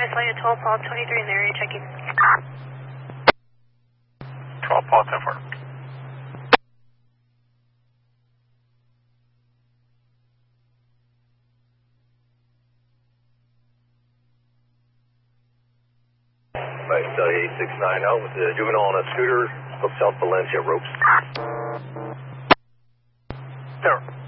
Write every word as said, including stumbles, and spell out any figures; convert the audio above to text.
flight at twelve Paul twenty-three in the area, checking. twelve Paul ten four. Right, Delta eight six nine zero with the juvenile on a scooter, hooks out Valencia ropes. Zero.